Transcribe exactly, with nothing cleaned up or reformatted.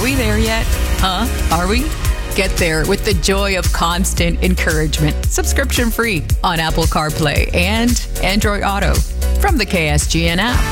Are we there yet? Huh? Are we? Get there with the joy of constant encouragement. Subscription free on Apple CarPlay and Android Auto from the K S G N app.